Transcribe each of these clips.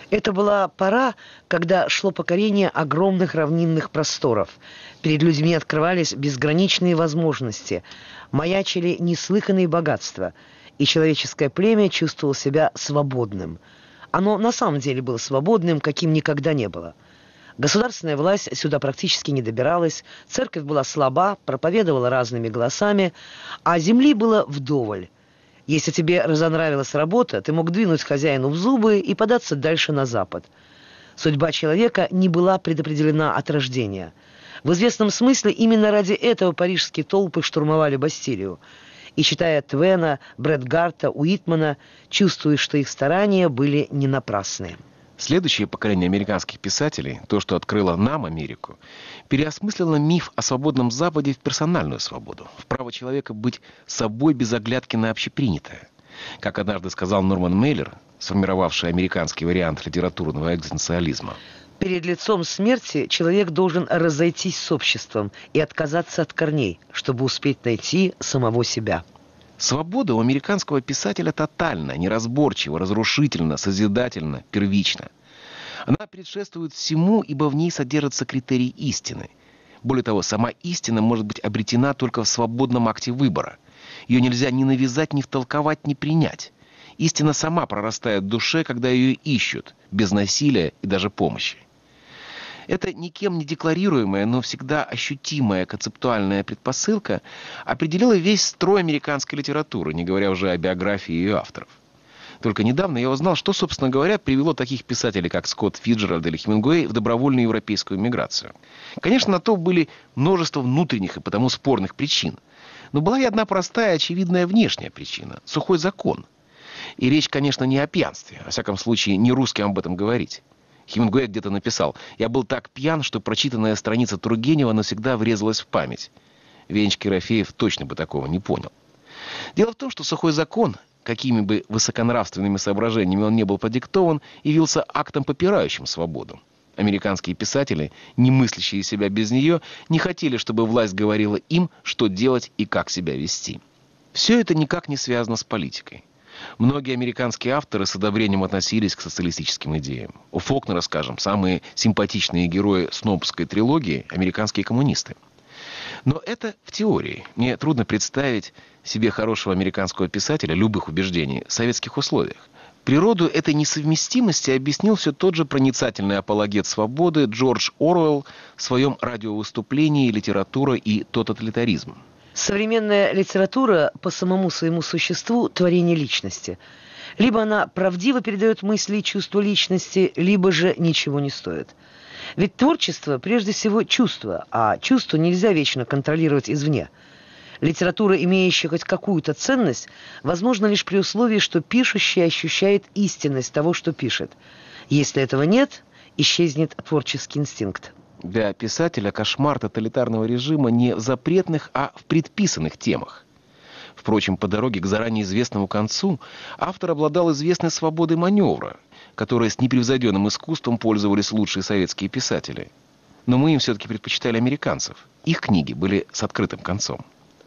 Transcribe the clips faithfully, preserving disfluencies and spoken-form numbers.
Это была пора, когда шло покорение огромных равнинных просторов. Перед людьми открывались безграничные возможности, маячили неслыханные богатства, и человеческое племя чувствовало себя свободным. Оно на самом деле было свободным, каким никогда не было. Государственная власть сюда практически не добиралась, церковь была слаба, проповедовала разными голосами, а земли было вдоволь. Если тебе разонравилась работа, ты мог двинуть хозяину в зубы и податься дальше на запад. Судьба человека не была предопределена от рождения. В известном смысле именно ради этого парижские толпы штурмовали Бастилию. И, читая Твена, Бретгарта, Уитмана, чувствуешь, что их старания были не напрасны. Следующее поколение американских писателей, то, что открыло нам Америку, переосмыслило миф о свободном Западе в персональную свободу, в право человека быть собой без оглядки на общепринятое. Как однажды сказал Норман Мейлер, сформировавший американский вариант литературного экзистенциализма: перед лицом смерти человек должен разойтись с обществом и отказаться от корней, чтобы успеть найти самого себя. Свобода у американского писателя тотальна, неразборчива, разрушительна, созидательна, первична. Она предшествует всему, ибо в ней содержится критерий истины. Более того, сама истина может быть обретена только в свободном акте выбора. Ее нельзя ни навязать, ни втолковать, ни принять. Истина сама прорастает в душе, когда ее ищут, без насилия и даже помощи. Эта никем не декларируемая, но всегда ощутимая концептуальная предпосылка определила весь строй американской литературы, не говоря уже о биографии ее авторов. Только недавно я узнал, что, собственно говоря, привело таких писателей, как Скотт Фиджеральд или Хемингуэй, в добровольную европейскую миграцию. Конечно, на то были множество внутренних и потому спорных причин. Но была и одна простая, очевидная внешняя причина – сухой закон. И речь, конечно, не о пьянстве, во всяком случае, не русским об этом говорить. Хемингуэй где-то написал: «Я был так пьян, что прочитанная страница Тургенева навсегда врезалась в память». Венечка Ерофеев точно бы такого не понял. Дело в том, что сухой закон, какими бы высоконравственными соображениями он не был продиктован, явился актом, попирающим свободу. Американские писатели, не мыслящие себя без нее, не хотели, чтобы власть говорила им, что делать и как себя вести. Все это никак не связано с политикой. Многие американские авторы с одобрением относились к социалистическим идеям. У Фолкнера, скажем, самые симпатичные герои снобской трилогии – американские коммунисты. Но это в теории. Мне трудно представить себе хорошего американского писателя любых убеждений в советских условиях. Природу этой несовместимости объяснил все тот же проницательный апологет свободы Джордж Оруэлл в своем радиовыступлении «Литература и тоталитаризм». Современная литература по самому своему существу – творение личности. Либо она правдиво передает мысли и чувства личности, либо же ничего не стоит. Ведь творчество прежде всего чувство, а чувство нельзя вечно контролировать извне. Литература, имеющая хоть какую-то ценность, возможна лишь при условии, что пишущий ощущает истинность того, что пишет. Если этого нет, исчезнет творческий инстинкт. Для писателя кошмар тоталитарного режима не в запретных, а в предписанных темах. Впрочем, по дороге к заранее известному концу автор обладал известной свободой маневра, которой с непревзойденным искусством пользовались лучшие советские писатели. Но мы им все-таки предпочитали американцев. Их книги были с открытым концом.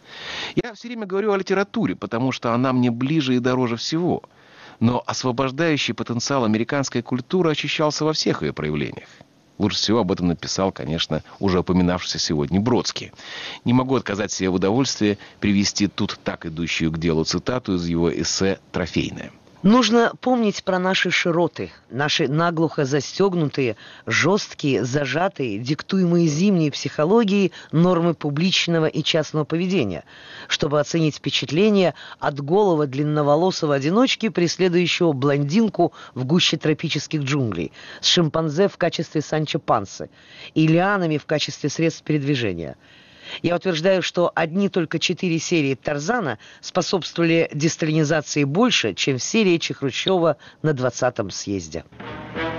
Я все время говорю о литературе, потому что она мне ближе и дороже всего. Но освобождающий потенциал американской культуры ощущался во всех ее проявлениях. Лучше всего об этом написал, конечно, уже упоминавшийся сегодня Бродский. Не могу отказать себе в удовольствии привести тут так идущую к делу цитату из его эссе «Трофейное». Нужно помнить про наши широты, наши наглухо застегнутые, жесткие, зажатые, диктуемые зимней психологией нормы публичного и частного поведения, чтобы оценить впечатление от голого длинноволосого одиночки, преследующего блондинку в гуще тропических джунглей, с шимпанзе в качестве Санчо Пансы и лианами в качестве средств передвижения. Я утверждаю, что одни только четыре серии Тарзана способствовали десталинизации больше, чем в серии Хрущева на двадцатом съезде.